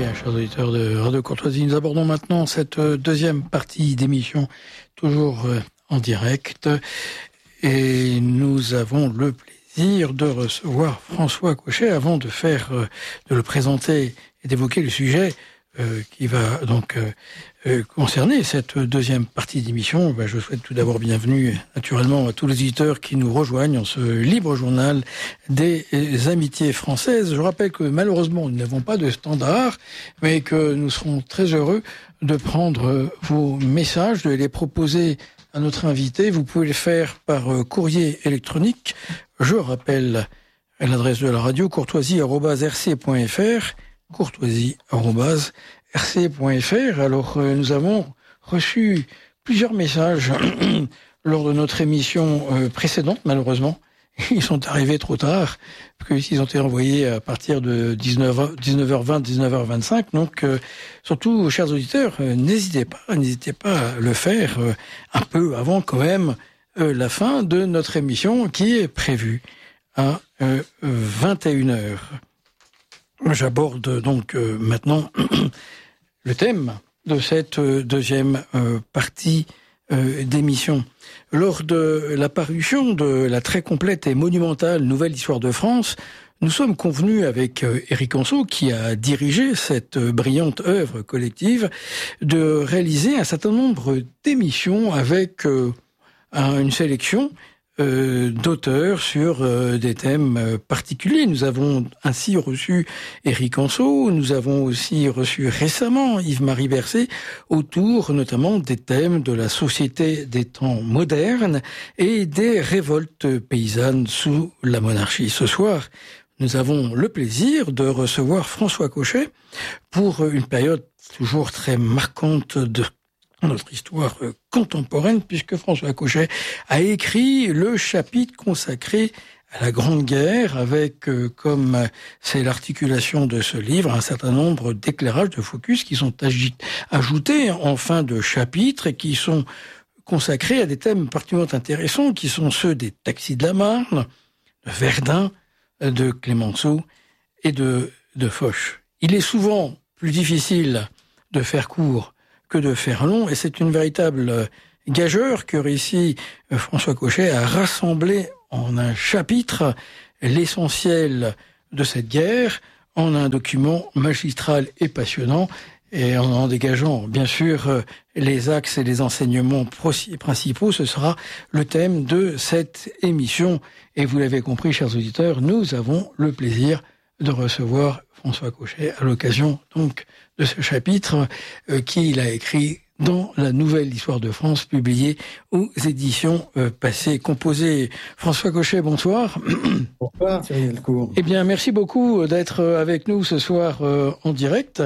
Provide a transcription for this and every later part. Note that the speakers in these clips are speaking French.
bien, chers auditeurs de Radio Courtoisie, nous abordons maintenant cette deuxième partie d'émission, toujours en direct. Et nous avons le plaisir de recevoir François Cochet avant de le présenter et d'évoquer le sujet qui va donc concerner cette deuxième partie d'émission. Je souhaite tout d'abord bienvenue naturellement à tous les auditeurs qui nous rejoignent en ce libre journal des amitiés françaises. Je rappelle que malheureusement nous n'avons pas de standard, mais que nous serons très heureux de prendre vos messages, de les proposer à notre invité. Vous pouvez le faire par courrier électronique. Je rappelle l'adresse de la radio, courtoisie@rc.fr, courtoisie@rc.fr. Alors, nous avons reçu plusieurs messages lors de notre émission précédente, malheureusement. Ils sont arrivés trop tard, parce qu'ils ont été envoyés à partir de 19h20, 19h25. Donc, surtout, chers auditeurs, n'hésitez pas à le faire un peu avant quand même la fin de notre émission qui est prévue à 21h. J'aborde donc maintenant le thème de cette deuxième partie d'émission. Lors de la parution de la très complète et monumentale Nouvelle Histoire de France, nous sommes convenus avec Éric Anseau, qui a dirigé cette brillante œuvre collective, de réaliser un certain nombre d'émissions avec une sélection d'auteurs sur des thèmes particuliers. Nous avons ainsi reçu Éric Anseau, nous avons aussi reçu récemment Yves-Marie Bercé, autour notamment des thèmes de la société des temps modernes et des révoltes paysannes sous la monarchie. Ce soir, nous avons le plaisir de recevoir François Cochet pour une période toujours très marquante de notre histoire contemporaine, puisque François Cochet a écrit le chapitre consacré à la Grande Guerre, avec, comme c'est l'articulation de ce livre, un certain nombre d'éclairages, de focus qui sont ajoutés en fin de chapitre et qui sont consacrés à des thèmes particulièrement intéressants, qui sont ceux des taxis de la Marne, de Verdun, de Clemenceau et de Foch. Il est souvent plus difficile de faire court que de faire long, et c'est une véritable gageure que réussit François Cochet à rassembler en un chapitre l'essentiel de cette guerre en un document magistral et passionnant, et en dégageant bien sûr les axes et les enseignements principaux. Ce sera le thème de cette émission, et vous l'avez compris, chers auditeurs, nous avons le plaisir de recevoir François Cochet à l'occasion donc de ce chapitre qu'il a écrit dans la Nouvelle Histoire de France, publiée aux éditions Passé Composé. François Cochet, bonsoir. Bonsoir, Thierry Delcourt. Eh bien, merci beaucoup d'être avec nous ce soir en direct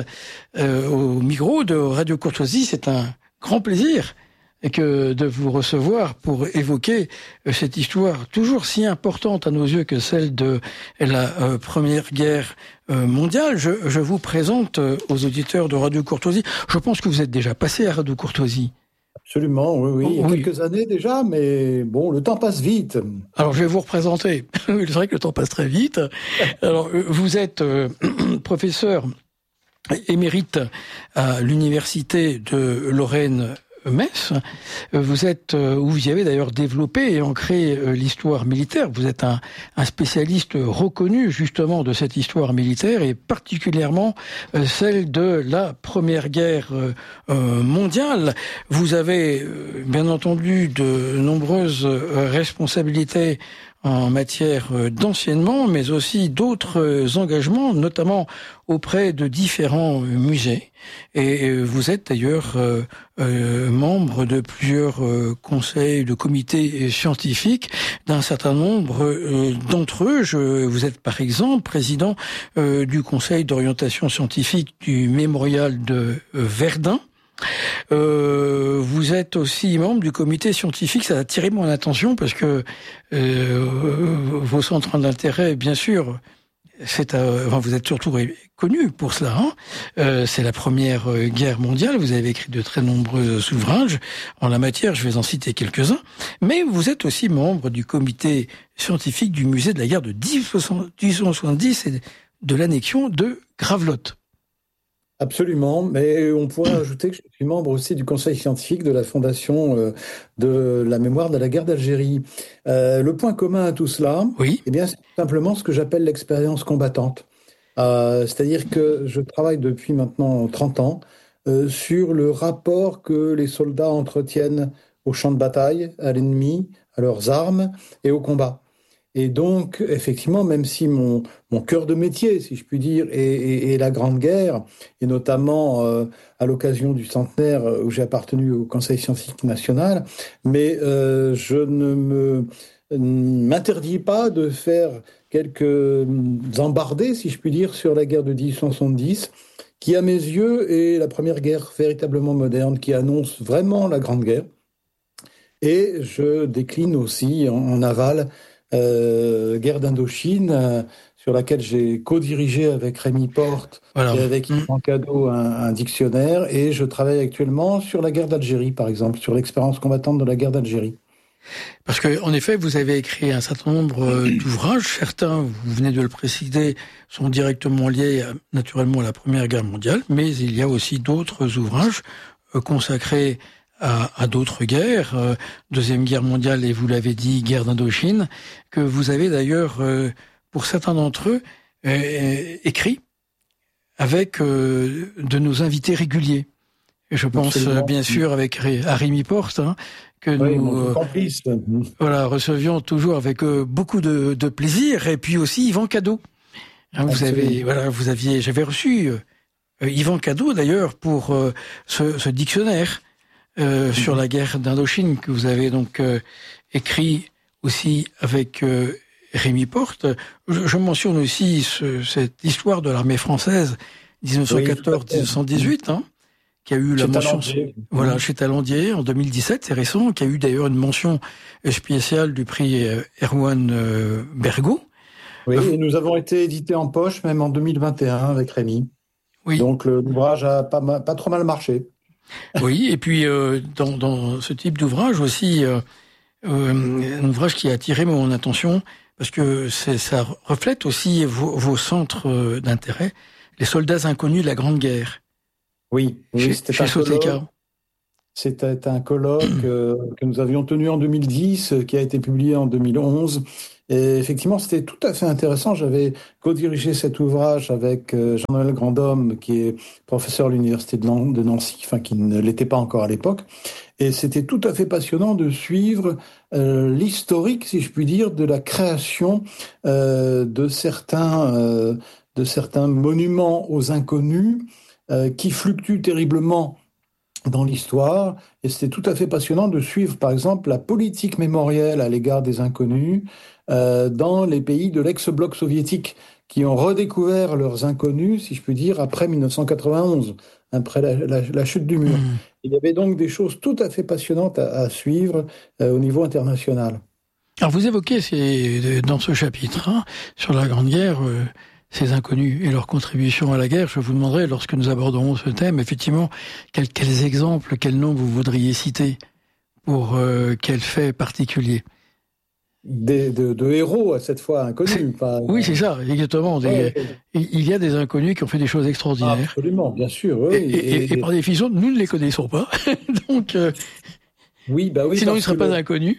au micro de Radio Courtoisie. C'est un grand plaisir de vous recevoir pour évoquer cette histoire toujours si importante à nos yeux que celle de la Première Guerre mondiale. Je vous présente aux auditeurs de Radio Courtoisie. Je pense que vous êtes déjà passé à Radio Courtoisie. Absolument, oui. Il y a quelques années déjà, mais bon, le temps passe vite. Alors, je vais vous représenter. C'est vrai que le temps passe très vite. Alors, vous êtes professeur émérite à l'Université de Lorraine Metz. Vous y avez d'ailleurs développé et ancré l'histoire militaire. Vous êtes un spécialiste reconnu justement de cette histoire militaire, et particulièrement celle de la Première Guerre mondiale. Vous avez bien entendu de nombreuses responsabilités en matière d'enseignement, mais aussi d'autres engagements, notamment auprès de différents musées. Et vous êtes d'ailleurs membre de plusieurs conseils, de comités scientifiques, d'un certain nombre d'entre eux. Vous êtes par exemple président du conseil d'orientation scientifique du mémorial de Verdun. Vous êtes aussi membre du comité scientifique. Ça a attiré mon attention parce que vos centres d'intérêt, bien sûr, vous êtes surtout connu pour cela. C'est la Première Guerre mondiale. Vous avez écrit de très nombreux ouvrages en la matière. Je vais en citer quelques-uns. Mais vous êtes aussi membre du comité scientifique du musée de la guerre de 1870 et de l'annexion de Gravelotte. Absolument, mais on pourrait ajouter que je suis membre aussi du conseil scientifique de la Fondation de la mémoire de la guerre d'Algérie. Le point commun à tout cela, Oui. eh bien, c'est simplement ce que j'appelle l'expérience combattante. C'est-à-dire que je travaille depuis maintenant 30 ans sur le rapport que les soldats entretiennent au champ de bataille, à l'ennemi, à leurs armes et au combat. Et donc, effectivement, même si mon cœur de métier, si je puis dire, est la Grande Guerre, et notamment à l'occasion du centenaire où j'ai appartenu au Conseil scientifique national, mais je ne m'interdis pas de faire quelques embardées, si je puis dire, sur la guerre de 1870, qui, à mes yeux, est la première guerre véritablement moderne, qui annonce vraiment la Grande Guerre. Et je décline aussi en aval guerre d'Indochine, sur laquelle j'ai co-dirigé avec Rémi Porte et avec Yvan Cadeau un dictionnaire. Et je travaille actuellement sur la guerre d'Algérie, par exemple, sur l'expérience combattante de la guerre d'Algérie. Parce que, en effet, vous avez écrit un certain nombre d'ouvrages. Certains, vous venez de le préciser, sont directement liés naturellement à la Première Guerre mondiale, mais il y a aussi d'autres ouvrages consacrés à d'autres guerres, Deuxième Guerre mondiale et vous l'avez dit, guerre d'Indochine, que vous avez d'ailleurs, pour certains d'entre eux, écrit avec de nos invités réguliers. Et je pense bien sûr avec à Rémi Porte, que nous recevions toujours avec beaucoup de plaisir, et puis aussi Yvan Cadeau. J'avais reçu Yvan Cadeau d'ailleurs pour ce dictionnaire sur la guerre d'Indochine que vous avez donc écrit aussi avec Rémi Porte. Je mentionne aussi cette histoire de l'armée française 1914-1918, qui a eu la mention chez Talandier en 2017, c'est récent, qui a eu d'ailleurs une mention spéciale du prix Erwan Bergot. Oui, et nous avons été édités en poche même en 2021 avec Rémi. Oui. Donc l'ouvrage a pas trop mal marché. Oui, et puis dans ce type d'ouvrage aussi, un ouvrage qui a attiré mon attention, parce que ça reflète aussi vos centres d'intérêt, les soldats inconnus de la Grande Guerre. Oui, c'était un colloque que nous avions tenu en 2010, qui a été publié en 2011. Et effectivement, c'était tout à fait intéressant. J'avais co-dirigé cet ouvrage avec Jean-Noël Grandhomme, qui est professeur à l'université de Nancy, enfin qui ne l'était pas encore à l'époque. Et c'était tout à fait passionnant de suivre l'historique, si je puis dire, de la création de certains monuments aux inconnus qui fluctuent terriblement dans l'histoire, et c'était tout à fait passionnant de suivre, par exemple, la politique mémorielle à l'égard des inconnus dans les pays de l'ex-bloc soviétique, qui ont redécouvert leurs inconnus, si je puis dire, après 1991, après la chute du mur. Il y avait donc des choses tout à fait passionnantes à suivre au niveau international. Alors vous évoquez dans ce chapitre sur la Grande Guerre ces inconnus et leur contribution à la guerre. Je vous demanderai, lorsque nous aborderons ce thème, effectivement, quels exemples, quels noms vous voudriez citer pour quel fait particulier? De héros, à cette fois inconnus. Oui, c'est ça, exactement. Il y a des inconnus qui ont fait des choses extraordinaires. Absolument, bien sûr. Oui. Et par définition, nous ne les connaissons pas. Donc, oui, sinon, ils ne seraient pas inconnus.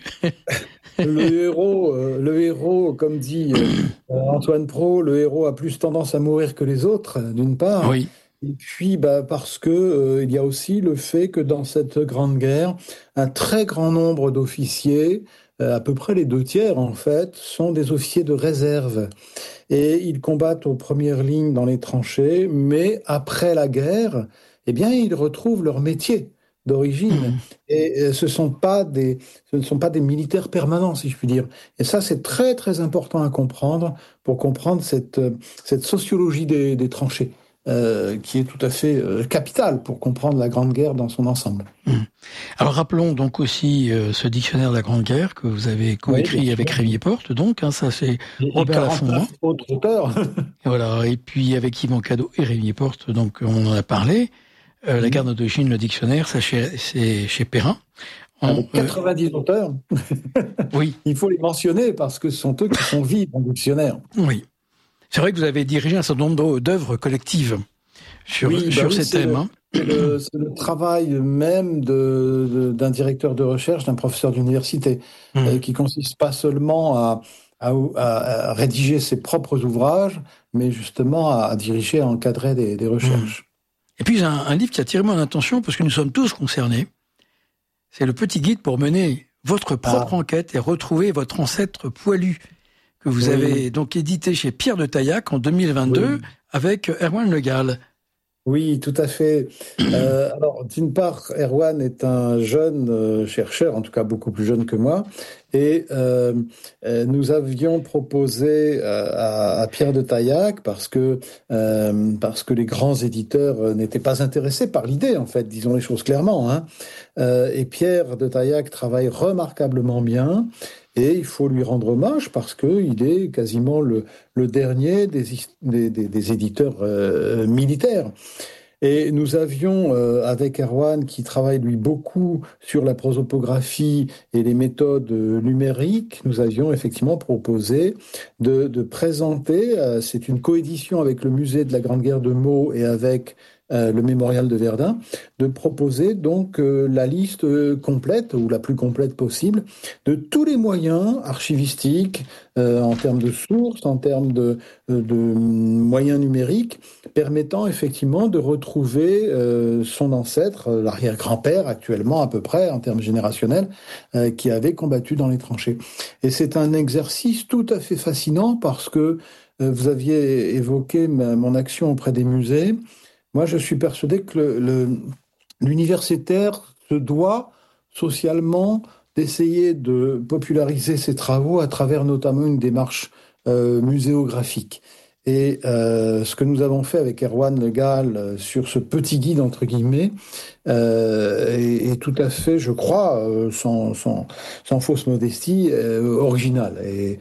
Le héros, comme dit Antoine Pro, le héros a plus tendance à mourir que les autres, d'une part. Oui. Et puis, parce que il y a aussi le fait que dans cette grande guerre, un très grand nombre d'officiers, à peu près les 2/3 en fait, sont des officiers de réserve. Et ils combattent aux premières lignes dans les tranchées, mais après la guerre, eh bien, ils retrouvent leur métier d'origine. Et ce ne sont pas des militaires permanents, si je puis dire. Et ça, c'est très, très important à comprendre pour comprendre cette sociologie des tranchées, qui est tout à fait capitale pour comprendre la Grande Guerre dans son ensemble. Alors, rappelons donc aussi ce dictionnaire de la Grande Guerre que vous avez coécrit avec Rémi Porte, donc, ça c'est Robert Laffont. Autres auteurs. Voilà, et puis avec Yvan Cadeau et Rémi Porte, donc on en a parlé. La guerre d'Indochine, le dictionnaire, ça c'est chez Perrin. Avec 90 auteurs. Oui. Il faut les mentionner parce que ce sont eux qui sont vivants dans le dictionnaire. Oui. C'est vrai que vous avez dirigé un certain nombre d'œuvres collectives. sur ces thèmes. C'est le travail même d'un directeur de recherche, d'un professeur d'université, qui consiste pas seulement à rédiger ses propres ouvrages, mais justement à diriger, à encadrer des recherches. Et puis un livre qui a attiré mon attention, parce que nous sommes tous concernés, c'est le petit guide pour mener votre propre enquête et retrouver votre ancêtre poilu, que vous avez donc édité chez Pierre de Taillac en 2022 avec Erwan Le Gall. Oui, tout à fait. Alors, d'une part, Erwan est un jeune chercheur, en tout cas beaucoup plus jeune que moi, et nous avions proposé à Pierre de Taillac, parce que les grands éditeurs n'étaient pas intéressés par l'idée, en fait, disons les choses clairement, hein. Et Pierre de Taillac travaille remarquablement bien. Et il faut lui rendre hommage parce qu'il est quasiment le dernier des éditeurs militaires. Et nous avions, avec Erwan, qui travaille lui beaucoup sur la prosopographie et les méthodes numériques, nous avions effectivement proposé de présenter, c'est une coédition avec le musée de la Grande Guerre de Meaux et avec le mémorial de Verdun, de proposer donc la liste complète, ou la plus complète possible, de tous les moyens archivistiques, en termes de sources, en termes de moyens numériques, permettant effectivement de retrouver son ancêtre, l'arrière-grand-père actuellement à peu près, en termes générationnels, qui avait combattu dans les tranchées. Et c'est un exercice tout à fait fascinant parce que vous aviez évoqué mon action auprès des musées. Moi, je suis persuadé que l'universitaire se doit socialement d'essayer de populariser ses travaux à travers notamment une démarche muséographique. Et ce que nous avons fait avec Erwan Le Gall sur ce petit guide, entre guillemets, est tout à fait, je crois, sans fausse modestie, original.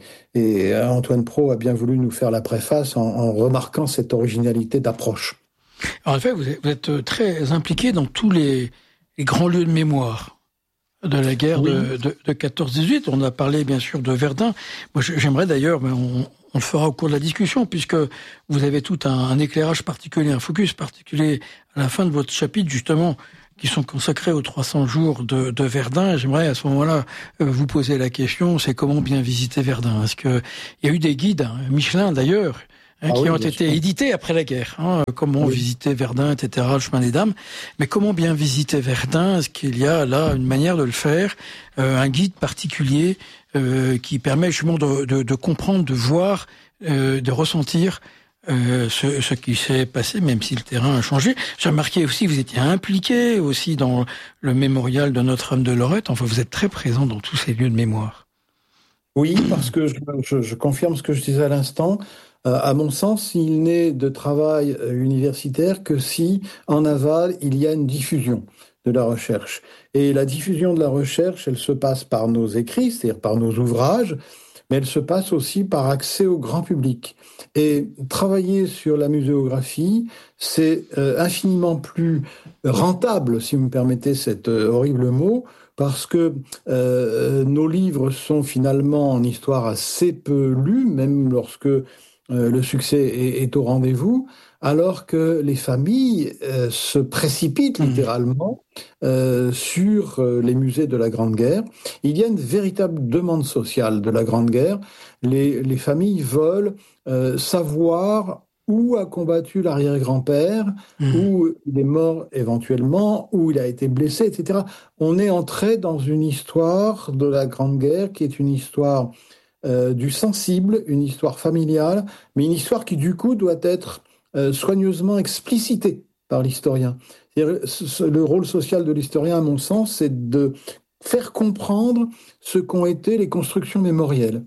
Et Antoine Pro a bien voulu nous faire la préface en remarquant cette originalité d'approche. En fait, vous êtes très impliqué dans tous les grands lieux de mémoire de la guerre de 14-18. On a parlé bien sûr de Verdun. Moi, j'aimerais d'ailleurs, mais on le fera au cours de la discussion, puisque vous avez tout un éclairage particulier, un focus particulier à la fin de votre chapitre, justement, qui sont consacrés aux 300 jours de Verdun. J'aimerais à ce moment-là vous poser la question, c'est comment bien visiter Verdun? Est-ce qu'il y a eu des guides, Michelin d'ailleurs, qui ont été édités après la guerre, comment visiter Verdun, etc., le chemin des dames. Mais comment bien visiter Verdun? Est-ce qu'il y a là une manière de le faire, un guide particulier qui permet justement de comprendre, de voir, de ressentir ce qui s'est passé, même si le terrain a changé. J'ai remarqué aussi que vous étiez impliqué aussi dans le mémorial de Notre-Dame de Lorette. Enfin, vous êtes très présent dans tous ces lieux de mémoire. Oui, parce que je confirme ce que je disais à l'instant. À mon sens, il n'est de travail universitaire que si, en aval, il y a une diffusion de la recherche. Et la diffusion de la recherche, elle se passe par nos écrits, c'est-à-dire par nos ouvrages, mais elle se passe aussi par accès au grand public. Et travailler sur la muséographie, c'est infiniment plus rentable, si vous me permettez cet horrible mot, parce que nos livres sont finalement en histoire assez peu lus, même lorsque le succès est au rendez-vous, alors que les familles se précipitent littéralement sur les musées de la Grande Guerre. Il y a une véritable demande sociale de la Grande Guerre. Les familles veulent savoir où a combattu l'arrière-grand-père, où il est mort éventuellement, où il a été blessé, etc. On est entré dans une histoire de la Grande Guerre qui est une histoire du sensible, une histoire familiale, mais une histoire qui du coup doit être soigneusement explicitée par l'historien. Le rôle social de l'historien, à mon sens, c'est de faire comprendre ce qu'ont été les constructions mémorielles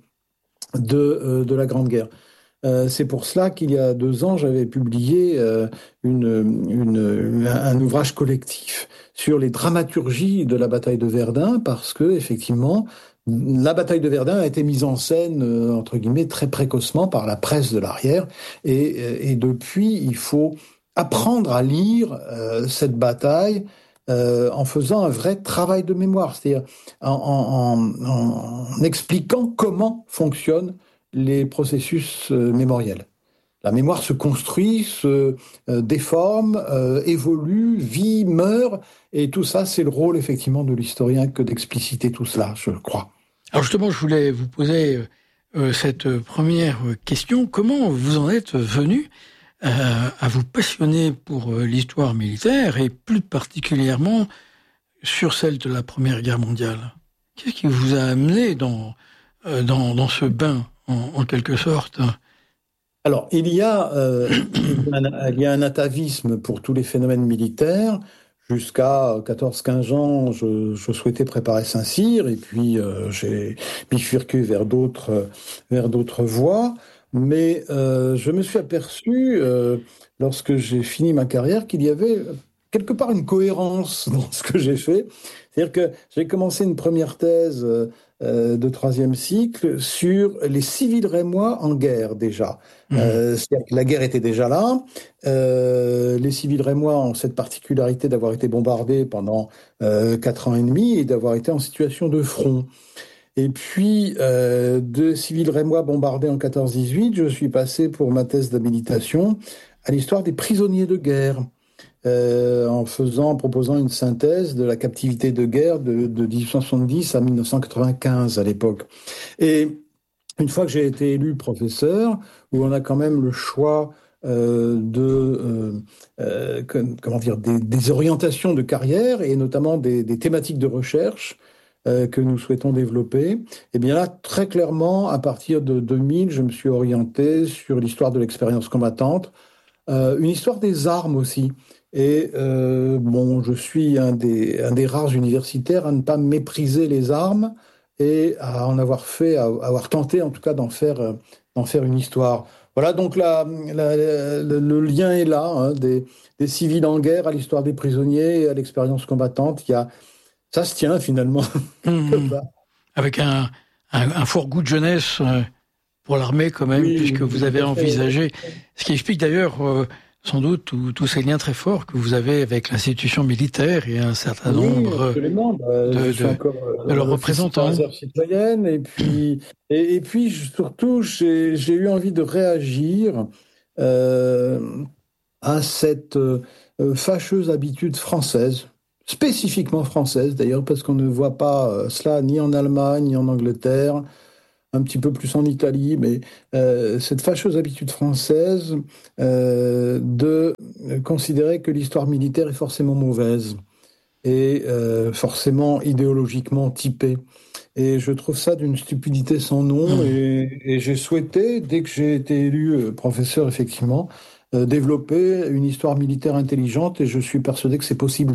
de la Grande Guerre. C'est pour cela qu'il y a 2 ans, j'avais publié un ouvrage collectif sur les dramaturgies de la bataille de Verdun, parce que effectivement, la bataille de Verdun a été mise en scène, entre guillemets, très précocement par la presse de l'arrière, et depuis, il faut apprendre à lire cette bataille en faisant un vrai travail de mémoire, c'est-à-dire en expliquant comment fonctionnent les processus mémoriels. La mémoire se construit, se déforme, évolue, vit, meurt, et tout ça, c'est le rôle effectivement de l'historien que d'expliciter tout cela, je crois. Alors justement, je voulais vous poser cette première question. Comment vous en êtes venu à vous passionner pour l'histoire militaire et plus particulièrement sur celle de la Première Guerre mondiale? Qu'est-ce qui vous a amené dans ce bain, en quelque sorte? Alors, il y a un atavisme pour tous les phénomènes militaires. Jusqu'à 14-15 ans, je souhaitais préparer Saint-Cyr, et puis j'ai bifurqué vers d'autres voies. Mais je me suis aperçu, lorsque j'ai fini ma carrière, qu'il y avait quelque part une cohérence dans ce que j'ai fait. C'est-à-dire que j'ai commencé une première thèse de troisième cycle sur les civils rémois en guerre déjà. C'est-à-dire que la guerre était déjà là. Les civils rémois ont cette particularité d'avoir été bombardés pendant 4 ans et demi et d'avoir été en situation de front. Et puis, de civils rémois bombardés en 14-18, je suis passé pour ma thèse d'habilitation à l'histoire des prisonniers de guerre, en proposant une synthèse de la captivité de guerre de 1870 à 1995 à l'époque. Et une fois que j'ai été élu professeur, où on a quand même le choix des orientations de carrière et notamment des thématiques de recherche que nous souhaitons développer, et bien là, très clairement, à partir de 2000, je me suis orienté sur l'histoire de l'expérience combattante, une histoire des armes aussi. Et je suis un des rares universitaires à ne pas mépriser les armes et à en avoir avoir tenté en tout cas d'en faire une histoire. Voilà, donc le lien est là, hein, des civils en guerre à l'histoire des prisonniers et à l'expérience combattante. Ça se tient finalement. Avec un fort goût de jeunesse pour l'armée quand même, oui, puisque vous avez envisagé, ce qui explique d'ailleurs sans doute tous ces liens très forts que vous avez avec l'institution militaire et un certain nombre de leurs représentants. Citoyenne, et puis surtout, j'ai eu envie de réagir à cette fâcheuse habitude française, spécifiquement française d'ailleurs, parce qu'on ne voit pas cela ni en Allemagne, ni en Angleterre, un petit peu plus en Italie, mais cette fâcheuse habitude française de considérer que l'histoire militaire est forcément mauvaise et forcément idéologiquement typée. Et je trouve ça d'une stupidité sans nom, et j'ai souhaité, dès que j'ai été élu professeur, effectivement, développer une histoire militaire intelligente, et je suis persuadé que c'est possible.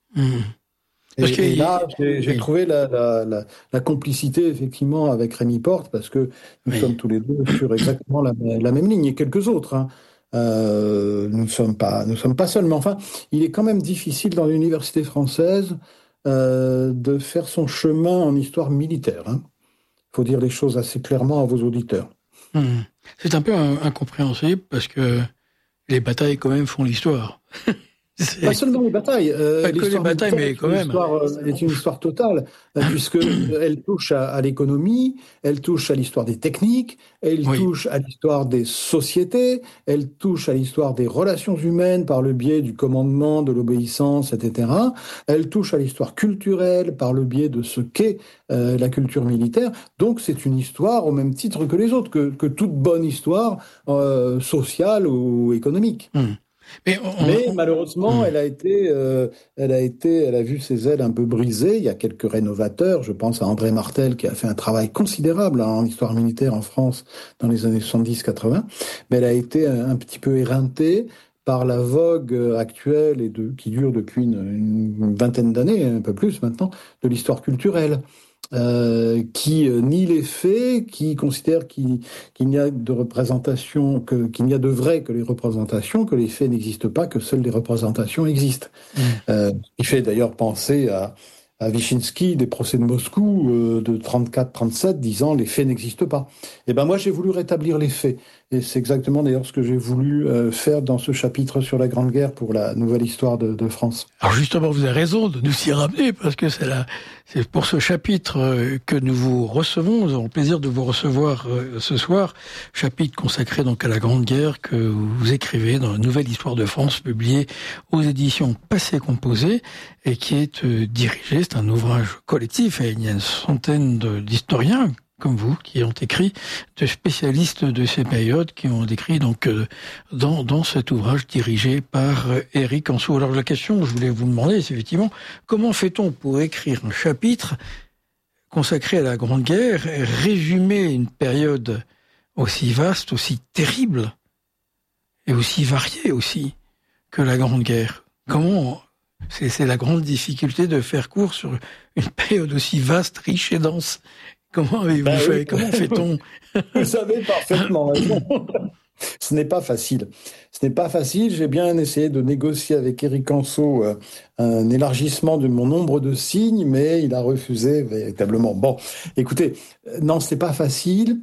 Et là, j'ai trouvé la complicité, effectivement, avec Rémi Porte, parce que nous sommes tous les deux sur exactement la même ligne, et quelques autres. Hein. Nous ne sommes pas seuls, mais enfin, il est quand même difficile dans l'université française de faire son chemin en histoire militaire. Il faut dire les choses assez clairement à vos auditeurs. C'est un peu incompréhensible, parce que les batailles, quand même, font l'histoire. Pas seulement les batailles. Pas que les batailles, mais quand même. C'est une histoire totale, puisqu'elle touche à l'économie, elle touche à l'histoire des techniques, elle touche à l'histoire des sociétés, elle touche à l'histoire des relations humaines par le biais du commandement, de l'obéissance, etc. Elle touche à l'histoire culturelle par le biais de ce qu'est la culture militaire. Donc c'est une histoire au même titre que les autres, que toute bonne histoire sociale ou économique. Mais malheureusement, elle a vu ses ailes un peu brisées. Il y a quelques rénovateurs. Je pense à André Martel, qui a fait un travail considérable en histoire militaire en France dans les années 70-80. Mais elle a été un petit peu éreintée par la vogue actuelle et qui dure depuis une vingtaine d'années, un peu plus maintenant, de l'histoire culturelle. Qui nie les faits, qui considère qu'il n'y a de représentation, qu'il n'y a de vrai que les représentations, que les faits n'existent pas, que seules les représentations existent. Il fait d'ailleurs penser à Wyszynski des procès de Moscou de 34-37, disant les faits n'existent pas. Et ben moi j'ai voulu rétablir les faits. Et c'est exactement d'ailleurs ce que j'ai voulu faire dans ce chapitre sur la Grande Guerre pour la nouvelle histoire de France. Alors justement, vous avez raison de nous y ramener, parce que c'est pour ce chapitre que nous vous recevons. Nous avons le plaisir de vous recevoir ce soir. Chapitre consacré donc à la Grande Guerre que vous écrivez dans la Nouvelle Histoire de France, publié aux éditions Passé Composé, et qui est dirigé, c'est un ouvrage collectif, et il y a une centaine d'historiens comme vous, qui ont écrit, de spécialistes de ces périodes, qui ont écrit donc dans cet ouvrage dirigé par Éric Anseau. Alors la question que je voulais vous demander, c'est effectivement, comment fait-on pour écrire un chapitre consacré à la Grande Guerre, et résumer une période aussi vaste, aussi terrible, et aussi variée aussi, que la Grande Guerre? Comment... C'est la grande difficulté de faire court sur une période aussi vaste, riche et dense. Comment avez-vous fait? Oui. Comment fait-on? Vous savez parfaitement raison. Ce n'est pas facile. Ce n'est pas facile. J'ai bien essayé de négocier avec Éric Anseau un élargissement de mon nombre de signes, mais il a refusé véritablement. Bon, écoutez, non, ce n'est pas facile.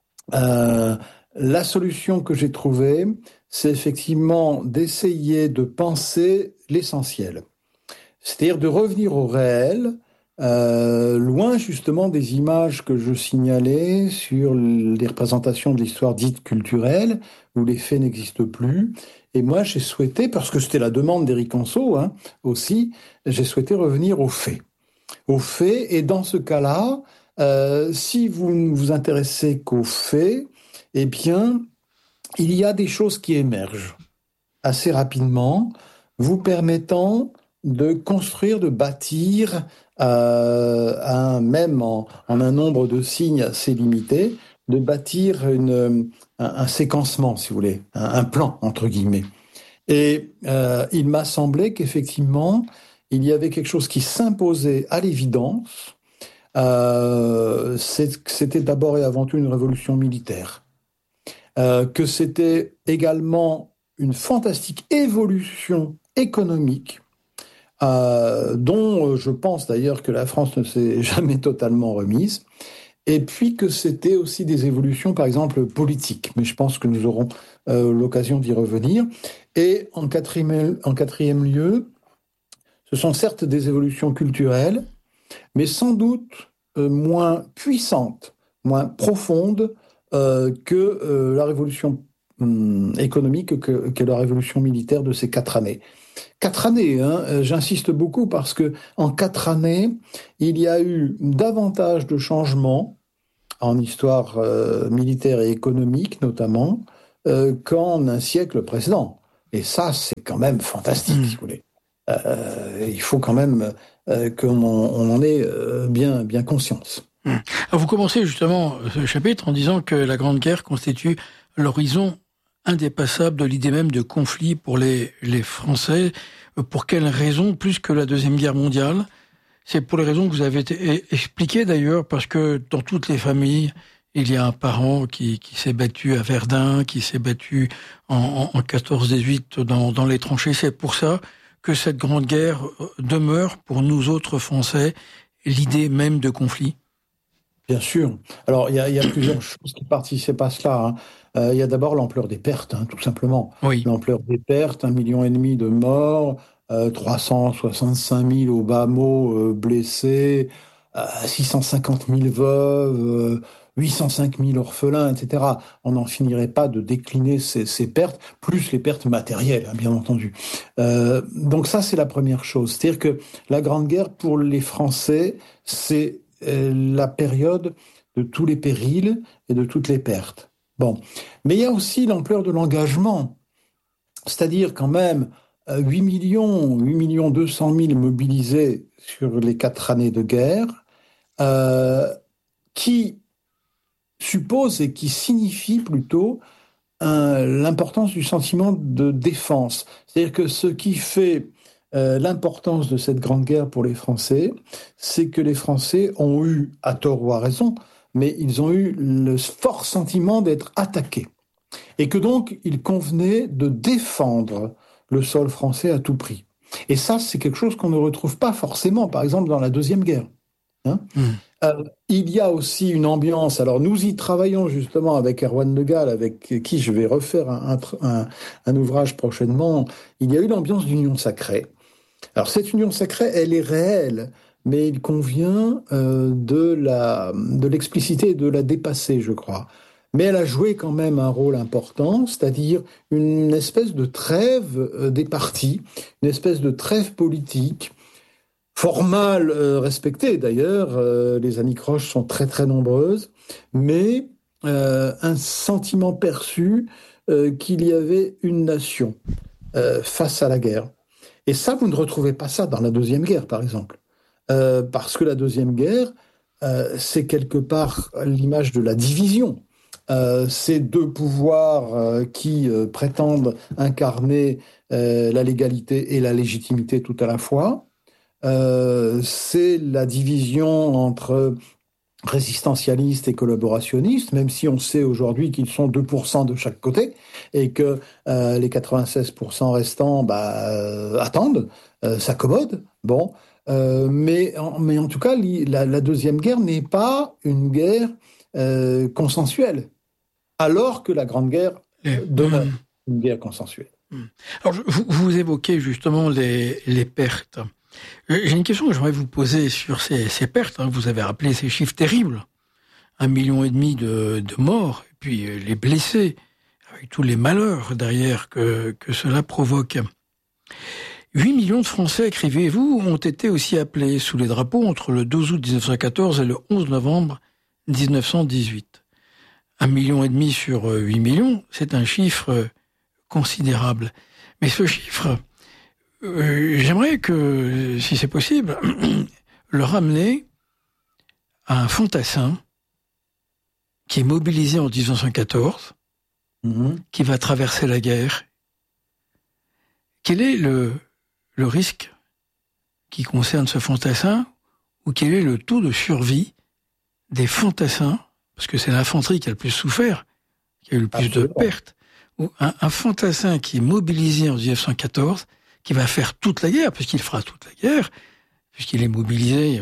La solution que j'ai trouvée, c'est effectivement d'essayer de penser l'essentiel. C'est-à-dire de revenir au réel, loin justement des images que je signalais sur les représentations de l'histoire dite culturelle, où les faits n'existent plus. Et moi, j'ai souhaité, parce que c'était la demande d'Éric Anseau aussi, j'ai souhaité revenir aux faits. Aux faits, et dans ce cas-là, si vous ne vous intéressez qu'aux faits, eh bien, il y a des choses qui émergent assez rapidement, vous permettant de construire, de bâtir, même en un nombre de signes assez limité, de bâtir un séquencement, si vous voulez, un plan, entre guillemets. Et il m'a semblé qu'effectivement, il y avait quelque chose qui s'imposait à l'évidence. C'était d'abord et avant tout une révolution militaire. Que c'était également une fantastique évolution économique, dont je pense d'ailleurs que la France ne s'est jamais totalement remise, et puis que c'était aussi des évolutions, par exemple, politiques. Mais je pense que nous aurons l'occasion d'y revenir. Et en quatrième lieu, ce sont certes des évolutions culturelles, mais sans doute moins puissantes, moins profondes, que la révolution économique, que la révolution militaire de ces 4 années. 4 années, j'insiste beaucoup parce que en 4 années, il y a eu davantage de changements en histoire militaire et économique notamment qu'en un siècle précédent. Et ça, c'est quand même fantastique, si vous voulez. Il faut quand même qu'on en ait bien conscience. Alors vous commencez justement ce chapitre en disant que la Grande Guerre constitue l'horizon indépassable de l'idée même de conflit pour les Français. Pour quelles raisons, plus que la Deuxième Guerre mondiale? C'est pour les raisons que vous avez expliquées d'ailleurs, parce que dans toutes les familles, il y a un parent qui s'est battu à Verdun, qui s'est battu en 14-18 dans les tranchées. C'est pour ça que cette Grande Guerre demeure pour nous autres Français l'idée même de conflit. Bien sûr. Alors, il y a plusieurs choses qui participent à cela. Il y a d'abord l'ampleur des pertes, tout simplement. Oui. L'ampleur des pertes, 1,5 million de morts, 365 000 au bas mot blessés, 650 000 veuves, 805 000 orphelins, etc. On n'en finirait pas de décliner ces pertes, plus les pertes matérielles, bien entendu. Donc ça, c'est la première chose. C'est-à-dire que la Grande Guerre, pour les Français, c'est la période de tous les périls et de toutes les pertes. Bon. Mais il y a aussi l'ampleur de l'engagement. C'est-à-dire quand même 8 200 000 mobilisés sur les 4 années de guerre, qui suppose et qui signifie plutôt l'importance du sentiment de défense. C'est-à-dire que ce qui fait l'importance de cette Grande Guerre pour les Français, c'est que les Français ont eu, à tort ou à raison, mais ils ont eu le fort sentiment d'être attaqués. Et que donc, il convenait de défendre le sol français à tout prix. Et ça, c'est quelque chose qu'on ne retrouve pas forcément, par exemple, dans la Deuxième Guerre. hein. Il y a aussi une ambiance, alors nous y travaillons justement avec Erwan Le Gall, avec qui je vais refaire un ouvrage prochainement. Il y a une ambiance d'union sacrée. Alors cette union sacrée, elle est réelle, mais il convient de l'expliciter et de la dépasser, je crois. Mais elle a joué quand même un rôle important, c'est-à-dire une espèce de trêve des partis, une espèce de trêve politique, formale respectée d'ailleurs, les anicroches sont très très nombreuses, mais un sentiment perçu qu'il y avait une nation face à la guerre. Et ça, vous ne retrouvez pas ça dans la Deuxième Guerre, par exemple. Parce que la Deuxième Guerre, c'est quelque part l'image de la division. Ces deux pouvoirs qui prétendent incarner la légalité et la légitimité tout à la fois. C'est la division entre résistentialistes et collaborationnistes, même si on sait aujourd'hui qu'ils sont 2% de chaque côté et que les 96% restants attendent, s'accommodent. Bon, mais en tout cas, la Deuxième Guerre n'est pas une guerre consensuelle, alors que la Grande Guerre demeure une guerre consensuelle. Alors, vous évoquez justement les pertes. J'ai une question que j'aimerais vous poser sur ces pertes. Vous avez rappelé ces chiffres terribles. 1,5 million de morts, et puis les blessés, avec tous les malheurs derrière que cela provoque. 8 millions de Français, écrivez-vous, ont été aussi appelés sous les drapeaux entre le 12 août 1914 et le 11 novembre 1918. 1,5 million sur 8 millions, c'est un chiffre considérable. Mais ce chiffre, j'aimerais que, si c'est possible, le ramener à un fantassin qui est mobilisé en 1914, qui va traverser la guerre. Quel est le risque qui concerne ce fantassin, ou quel est le taux de survie des fantassins, parce que c'est l'infanterie qui a le plus souffert, qui a eu le plus de pertes, ou un fantassin qui est mobilisé en 1914, qui va faire toute la guerre, puisqu'il fera toute la guerre, puisqu'il est mobilisé,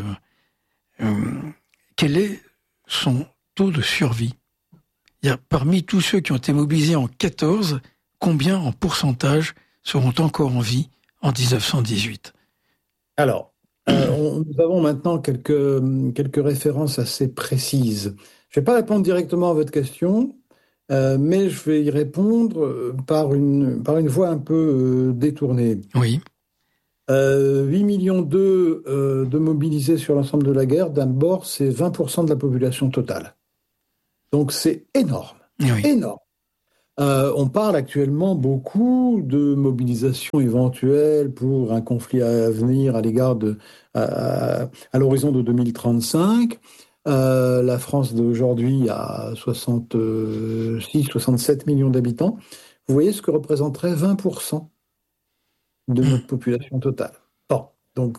quel est son taux de survie? Parmi tous ceux qui ont été mobilisés en 14, combien en pourcentage seront encore en vie en 1918? Alors, nous avons maintenant quelques références assez précises. Je ne vais pas répondre directement à votre question, mais je vais y répondre par une voie un peu détournée. Oui. 8 millions de mobilisés sur l'ensemble de la guerre, d'abord, c'est 20% de la population totale. Donc c'est énorme, énorme. On parle actuellement beaucoup de mobilisation éventuelle pour un conflit à venir à l'égard à l'horizon de 2035. La France d'aujourd'hui a 67 millions d'habitants. Vous voyez ce que représenterait 20% de notre population totale. Bon, donc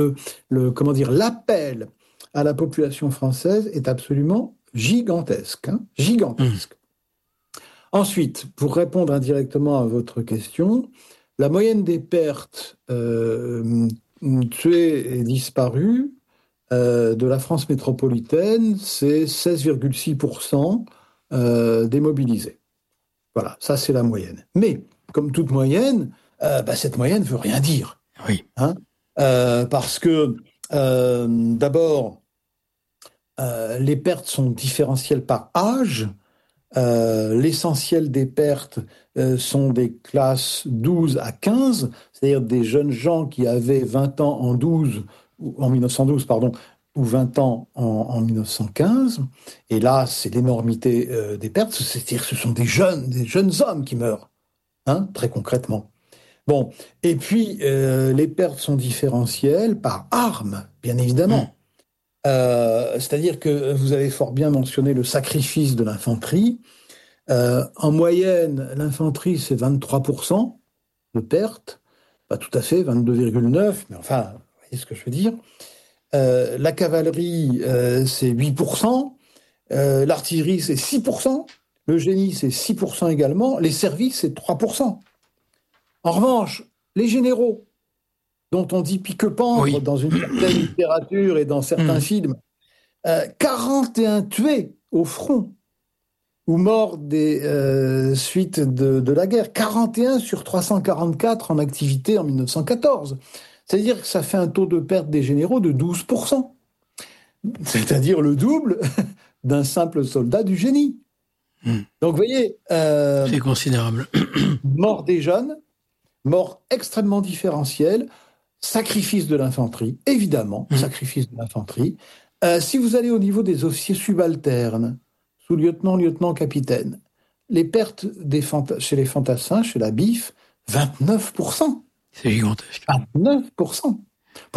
l'appel à la population française est absolument gigantesque, gigantesque. Ensuite, pour répondre indirectement à votre question, la moyenne des pertes tuées et disparues de la France métropolitaine, c'est 16,6% des mobilisés. Voilà, ça c'est la moyenne. Mais, comme toute moyenne, cette moyenne ne veut rien dire. Oui. Parce que, d'abord, les pertes sont différentielles par âge. L'essentiel des pertes sont des classes 12 à 15, c'est-à-dire des jeunes gens qui avaient 20 ans en 1912, ou 20 ans en 1915. Et là, c'est l'énormité des pertes, c'est-à-dire que ce sont des jeunes hommes qui meurent, très concrètement. Bon, et puis les pertes sont différentielles par arme, bien évidemment. C'est-à-dire que vous avez fort bien mentionné le sacrifice de l'infanterie. En moyenne, l'infanterie, c'est 23% de pertes. Pas tout à fait, 22,9%, mais enfin, vous voyez ce que je veux dire. La cavalerie, c'est 8%. L'artillerie, c'est 6%. Le génie, c'est 6% également. Les services, c'est 3%. En revanche, les généraux, dont on dit pique-pendre dans une certaine littérature et dans certains films. 41 tués au front ou morts des suites de la guerre. 41 sur 344 en activité en 1914. C'est-à-dire que ça fait un taux de perte des généraux de 12%. C'est-à-dire le double d'un simple soldat du génie. Donc, vous voyez... c'est considérable. Mort des jeunes, mort extrêmement différentielle, sacrifice de l'infanterie, évidemment, sacrifice de l'infanterie. Si vous allez au niveau des officiers subalternes, sous-lieutenant, lieutenant, capitaine, les pertes chez les fantassins, chez la BIF, 29%. C'est gigantesque. 29%. Pourquoi ?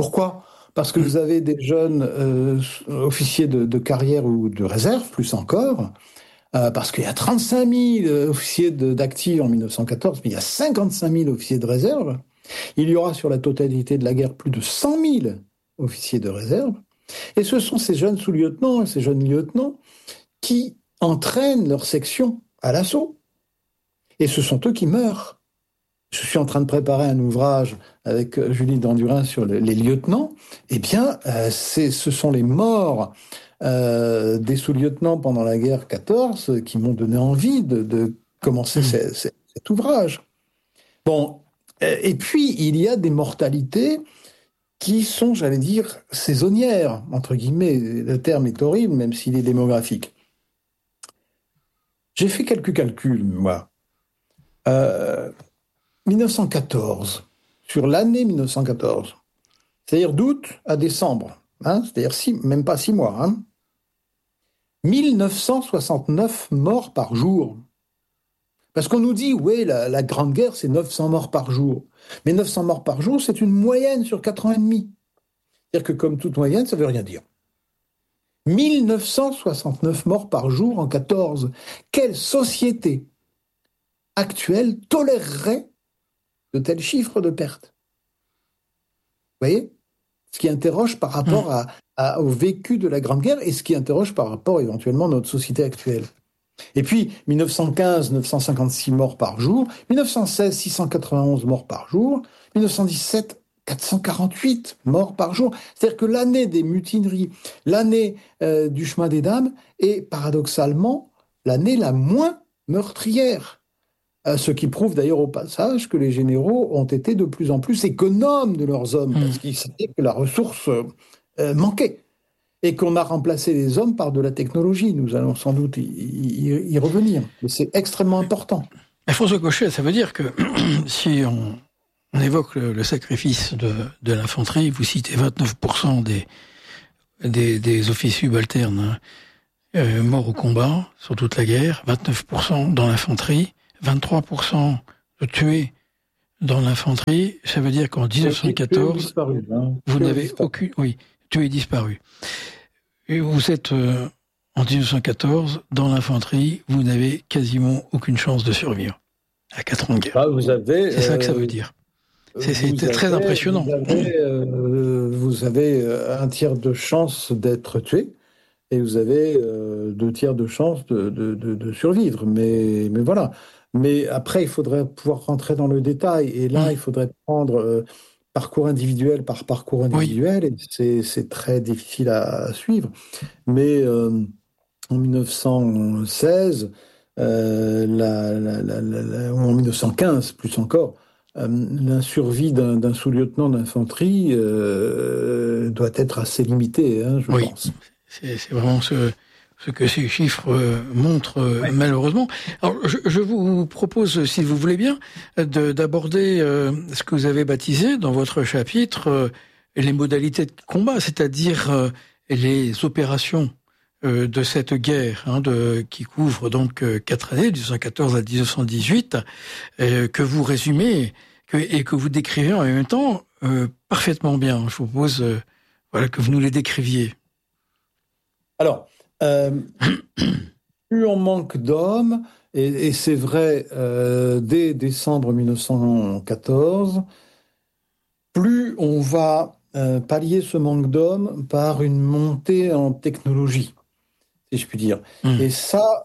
Parce que vous avez des jeunes officiers de carrière ou de réserve, plus encore, parce qu'il y a 35 000 officiers d'actifs en 1914, mais il y a 55 000 officiers de réserve. Il y aura sur la totalité de la guerre plus de 100 000 officiers de réserve. Et ce sont ces jeunes sous-lieutenants et ces jeunes lieutenants qui entraînent leur section à l'assaut. Et ce sont eux qui meurent. Je suis en train de préparer un ouvrage avec Julie Dandurin sur les lieutenants. Eh bien, ce sont les morts des sous-lieutenants pendant la guerre 14 qui m'ont donné envie de commencer cet ouvrage. Bon, et puis il y a des mortalités qui sont, j'allais dire, saisonnières, entre guillemets. Le terme est horrible, même s'il est démographique. J'ai fait quelques calculs, moi. 1914, sur l'année 1914, c'est-à-dire d'août à décembre, c'est-à-dire même pas 6 mois, 1969 morts par jour. Parce qu'on nous dit, oui, la Grande Guerre, c'est 900 morts par jour. Mais 900 morts par jour, c'est une moyenne sur 4 ans et demi. C'est-à-dire que comme toute moyenne, ça ne veut rien dire. 1969 morts par jour en 14. Quelle société actuelle tolérerait de tels chiffres de pertes? Vous voyez? Ce qui interroge par rapport au vécu de la Grande Guerre et ce qui interroge par rapport éventuellement à notre société actuelle. Et puis, 1915, 956 morts par jour, 1916, 691 morts par jour, 1917, 448 morts par jour. C'est-à-dire que l'année des mutineries, l'année du chemin des dames est paradoxalement l'année la moins meurtrière. Ce qui prouve d'ailleurs au passage que les généraux ont été de plus en plus économes de leurs hommes, parce qu'ils savaient que la ressource manquait. Et qu'on a remplacé les hommes par de la technologie. Nous allons sans doute y revenir. Mais c'est extrêmement important. François Cochet, ça veut dire que si on évoque le sacrifice de l'infanterie, vous citez 29% des officiers subalternes morts au combat sur toute la guerre, 29% dans l'infanterie, 23% de tués dans l'infanterie. Ça veut dire qu'en 1914, vous n'avez aucune... Oui, tués et disparus. Et vous êtes en 1914 dans l'infanterie, vous n'avez quasiment aucune chance de survivre à 4 ans de guerre. C'est ça que ça veut dire. C'est très impressionnant. Vous avez un tiers de chance d'être tué et vous avez 2 tiers de chance de survivre. Mais voilà. Mais après, il faudrait pouvoir rentrer dans le détail. Et là, il faudrait prendre parcours individuel par parcours individuel. Et c'est très difficile à suivre. Mais en 1916, ou en 1915, plus encore, la survie d'un sous-lieutenant d'infanterie doit être assez limitée, je pense. C'est vraiment ce que ces chiffres montrent, malheureusement. Alors, je vous propose, si vous voulez bien, d'aborder ce que vous avez baptisé dans votre chapitre les modalités de combat, c'est-à-dire les opérations de cette guerre qui couvre donc 4 années, 1914 à 1918, que vous résumez et que vous décrivez en même temps parfaitement bien. Je vous propose que vous nous les décriviez. Alors, plus on manque d'hommes, et c'est vrai dès décembre 1914, plus on va pallier ce manque d'hommes par une montée en technologie. si je puis dire. Mmh. Et ça,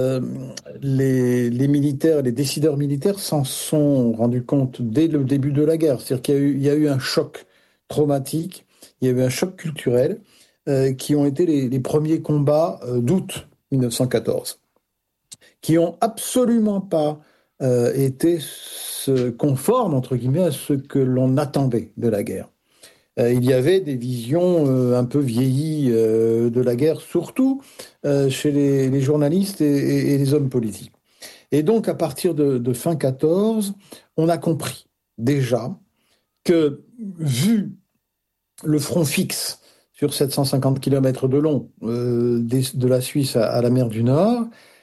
les militaires, les décideurs militaires s'en sont rendus compte dès le début de la guerre. C'est-à-dire qu'il y a eu un choc traumatique, il y a eu un choc culturel, qui ont été les premiers combats d'août 1914, qui ont absolument pas été conformes, entre guillemets, à ce que l'on attendait de la guerre. Il y avait des visions un peu vieillies de la guerre, surtout chez les journalistes et les hommes politiques. Et donc, à partir de fin 14, on a compris déjà que, vu le front fixe sur 750 km de long de la Suisse à la mer du Nord,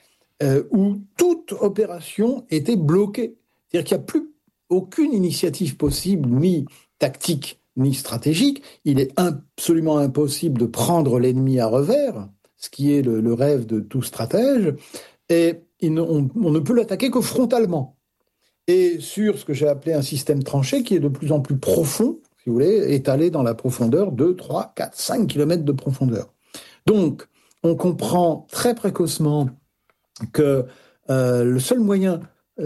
où toute opération était bloquée. C'est-à-dire qu'il n'y a plus aucune initiative possible, ni tactique, ni stratégique. Il est absolument impossible de prendre l'ennemi à revers, ce qui est le rêve de tout stratège, et on ne peut l'attaquer que frontalement. Et sur ce que j'ai appelé un système tranché, qui est de plus en plus profond, si vous voulez, étalé dans la profondeur, 2, 3, 4, 5 km de profondeur. Donc, on comprend très précocement que le seul moyen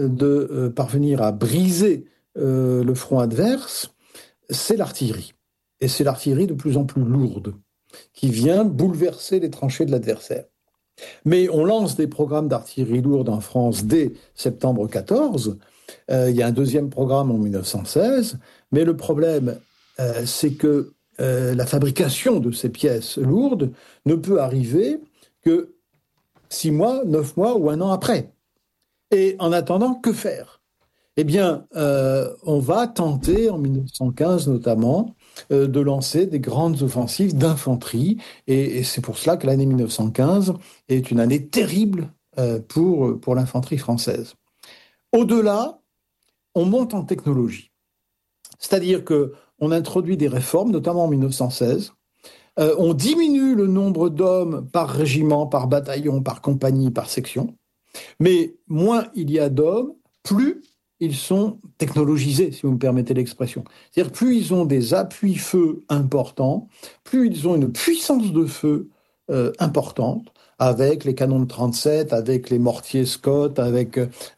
de parvenir à briser le front adverse, c'est l'artillerie. Et c'est l'artillerie de plus en plus lourde, qui vient bouleverser les tranchées de l'adversaire. Mais on lance des programmes d'artillerie lourde en France dès septembre 14. Il y a un deuxième programme en 1916. Mais le problème, c'est que la fabrication de ces pièces lourdes ne peut arriver que 6 mois, 9 mois ou 1 an après. Et en attendant, que faire ? Eh bien, on va tenter, en 1915 notamment, de lancer des grandes offensives d'infanterie. Et c'est pour cela que l'année 1915 est une année terrible pour l'infanterie française. Au-delà, on monte en technologie. C'est-à-dire qu'on introduit des réformes, notamment en 1916. On diminue le nombre d'hommes par régiment, par bataillon, par compagnie, par section. Mais moins il y a d'hommes, plus ils sont technologisés, si vous me permettez l'expression. C'est-à-dire plus ils ont des appuis-feu importants, plus ils ont une puissance de feu importante, avec les canons de 37, avec les mortiers Scott, avec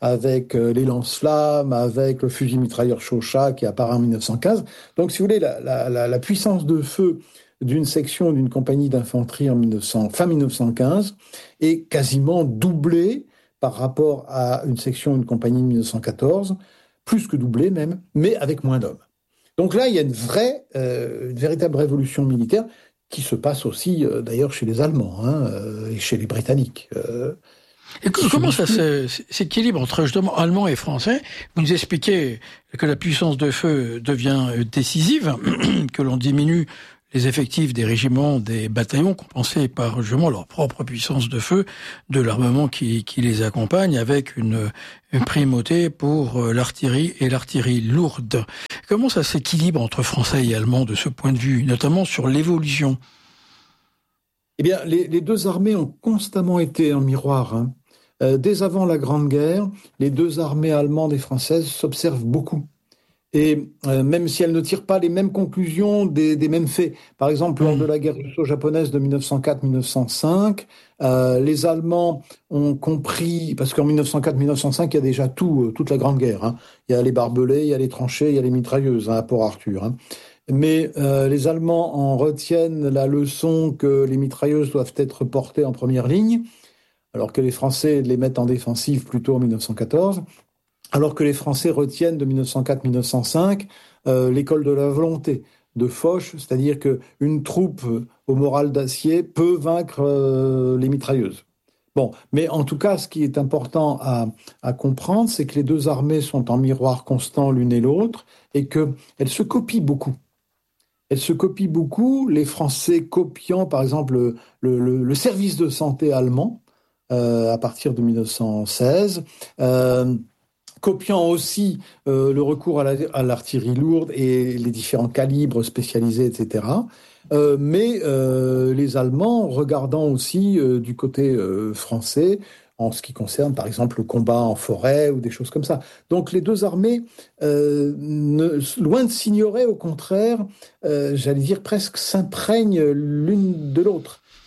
les lance-flammes, avec le fusil mitrailleur Chauchat qui apparaît en 1915. Donc, si vous voulez, la puissance de feu d'une section, d'une compagnie d'infanterie fin 1915 est quasiment doublée par rapport à une section, une compagnie de 1914, plus que doublée même, mais avec moins d'hommes. Donc là, il y a une véritable révolution militaire qui se passe aussi, d'ailleurs, chez les Allemands et chez les Britanniques. Et comment ça s'équilibre entre justement Allemands et Français ? Vous nous expliquez que la puissance de feu devient décisive, que l'on diminue les effectifs des régiments, des bataillons, compensés par justement leur propre puissance de feu, de l'armement qui les accompagne, avec une primauté pour l'artillerie et l'artillerie lourde. Comment ça s'équilibre entre Français et Allemands de ce point de vue, notamment sur l'évolution ? Eh bien, les deux armées ont constamment été en miroir. Dès avant la Grande Guerre, les deux armées allemandes et françaises s'observent beaucoup. Et même si elles ne tirent pas les mêmes conclusions des mêmes faits. Par exemple, lors de la guerre russo-japonaise de 1904-1905, les Allemands ont compris, parce qu'en 1904-1905, il y a déjà toute la Grande Guerre. Il y a les barbelés, il y a les tranchées, il y a les mitrailleuses à Port-Arthur. Mais les Allemands en retiennent la leçon que les mitrailleuses doivent être portées en première ligne, alors que les Français les mettent en défensive plutôt en 1914. Alors que les Français retiennent de 1904-1905 l'école de la volonté de Foch, c'est-à-dire qu'une troupe au moral d'acier peut vaincre les mitrailleuses. Bon, mais en tout cas, ce qui est important à comprendre, c'est que les deux armées sont en miroir constant l'une et l'autre et qu'elles se copient beaucoup. Elles se copient beaucoup, les Français copiant par exemple le service de santé allemand à partir de 1916, copiant aussi le recours à l'artillerie lourde et les différents calibres spécialisés, etc. Mais les Allemands regardant aussi du côté français en ce qui concerne, par exemple, le combat en forêt ou des choses comme ça. Donc les deux armées, loin de s'ignorer, au contraire, j'allais dire presque s'imprègnent l'une de l'autre.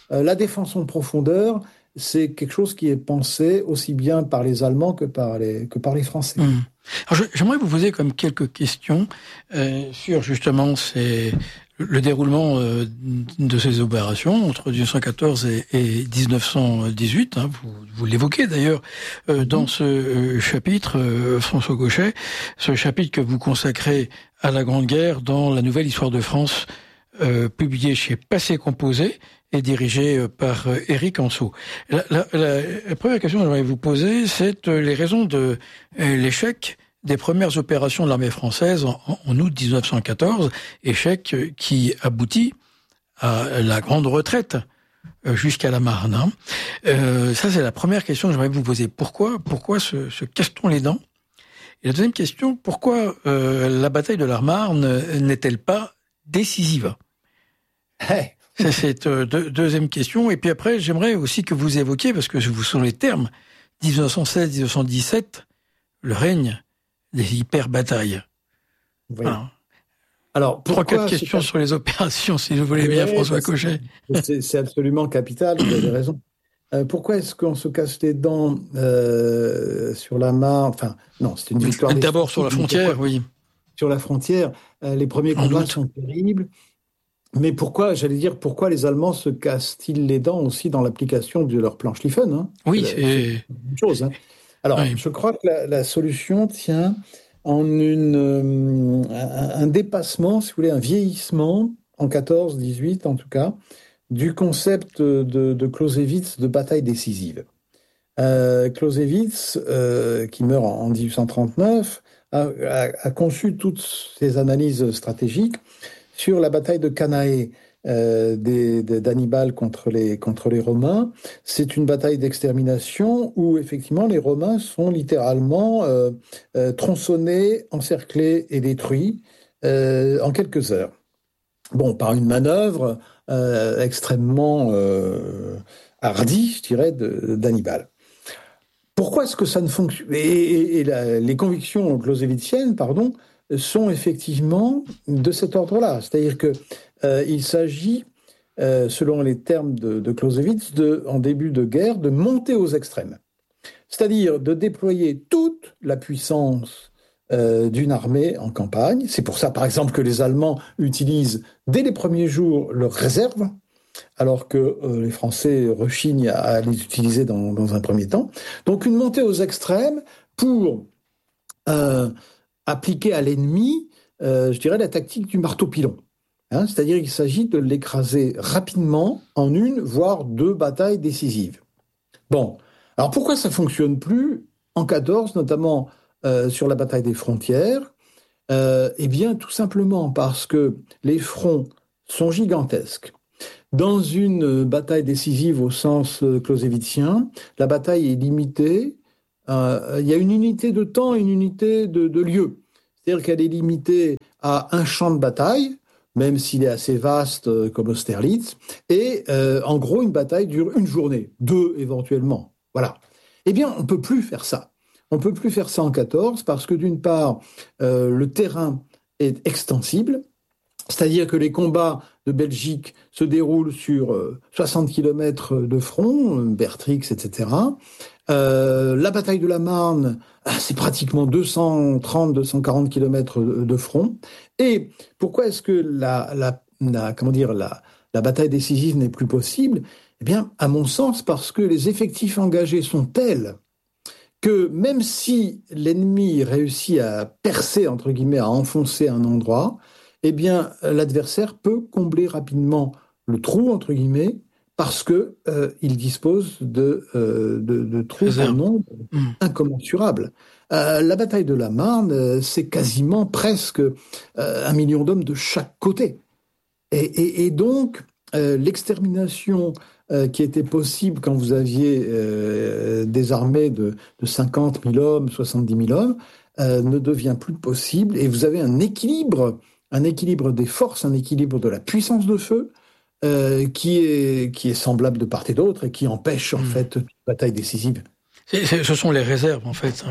la défense en profondeur, c'est quelque chose qui est pensé aussi bien par les Allemands que par les Français. Alors, j'aimerais vous poser comme quelques questions sur justement le déroulement de ces opérations entre 1914 et 1918. Hein, vous l'évoquez d'ailleurs dans ce chapitre, François Gauchet, ce chapitre que vous consacrez à la Grande Guerre dans la Nouvelle Histoire de France, publié chez Passé Composé et dirigé par Éric Anseau. La première question que j'aimerais vous poser, c'est les raisons de l'échec des premières opérations de l'armée française en août 1914, échec qui aboutit à la grande retraite jusqu'à la Marne. Hein. Ça, c'est la première question que j'aimerais vous poser. Pourquoi se casse-t-on les dents? Et la deuxième question, pourquoi la bataille de la Marne n'est-elle pas décisive? C'est cette deuxième question. Et puis après, j'aimerais aussi que vous évoquiez, parce que ce sont les termes, 1916-1917, le règne des hyper-batailles. Oui. Alors, 3-4 questions sur les opérations, si vous voulez bien, François Gauchet. C'est absolument capital, vous avez raison. Pourquoi est-ce qu'on se casse les dents sur la Marne? Enfin, non, c'est une victoire. D'abord sur la frontière, oui. Sur la frontière, les premiers combats sont terribles. Mais pourquoi les Allemands se cassent-ils les dents aussi dans l'application de leur plan Schlieffen, hein? Oui, c'est une chose. Hein. Alors, je crois que la solution tient en un dépassement, si vous voulez, un vieillissement, en 14-18 en tout cas, du concept de Clausewitz de bataille décisive. Clausewitz, qui meurt en 1839, a conçu toutes ses analyses stratégiques sur la bataille de Cannae d'Hannibal contre les Romains. C'est une bataille d'extermination où effectivement les Romains sont littéralement tronçonnés, encerclés et détruits en quelques heures. Bon, par une manœuvre extrêmement hardie, je dirais, d'Hannibal. Pourquoi est-ce que ça ne fonctionne? Les convictions clausewitziennes, sont effectivement de cet ordre-là. C'est-à-dire que il s'agit, selon les termes de Clausewitz, en début de guerre, de monter aux extrêmes. C'est-à-dire de déployer toute la puissance d'une armée en campagne. C'est pour ça, par exemple, que les Allemands utilisent dès les premiers jours leurs réserves, alors que les Français rechignent à les utiliser dans un premier temps. Donc une montée aux extrêmes pour appliquer à l'ennemi, je dirais, la tactique du marteau-pilon. Hein, c'est-à-dire qu'il s'agit de l'écraser rapidement en une, voire deux batailles décisives. Bon, alors pourquoi ça ne fonctionne plus en 14, notamment sur la bataille des frontières? Eh bien, tout simplement parce que les fronts sont gigantesques. Dans une bataille décisive au sens clausewitzien, la bataille est limitée. Il y a une unité de temps et une unité de lieu. C'est-à-dire qu'elle est limitée à un champ de bataille, même s'il est assez vaste comme Austerlitz, et en gros, une bataille dure une journée, 2 éventuellement. Voilà. Eh bien, on ne peut plus faire ça. On ne peut plus faire ça en 14 parce que d'une part, le terrain est extensible, c'est-à-dire que les combats de Belgique se déroulent sur 60 km de front, Bertrix, etc. La bataille de la Marne, c'est pratiquement 230-240 km de front. Et pourquoi est-ce que la bataille décisive n'est plus possible? Eh bien, à mon sens, parce que les effectifs engagés sont tels que même si l'ennemi réussit à percer, entre guillemets, à enfoncer un endroit, eh bien, l'adversaire peut combler rapidement le trou, entre guillemets, parce que il dispose de troupes en nombre incommensurable. La bataille de la Marne, c'est quasiment presque 1 million d'hommes de chaque côté. Et donc, l'extermination qui était possible quand vous aviez des armées de 50 000 hommes, 70 000 hommes, ne devient plus possible. Et vous avez un équilibre des forces, un équilibre de la puissance de feu, qui est semblable de part et d'autre et qui empêche en fait une bataille décisive. Ce sont les réserves en fait